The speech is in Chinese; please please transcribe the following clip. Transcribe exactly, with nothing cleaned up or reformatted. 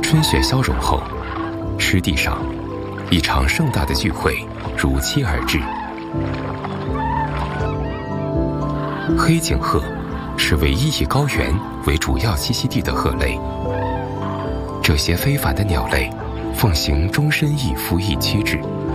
春雪消融后，湿地上一场盛大的聚会如期而至。黑颈鹤是唯一以高原为主要栖息地的鹤类。这些非凡的鸟类奉行终身一夫一妻制，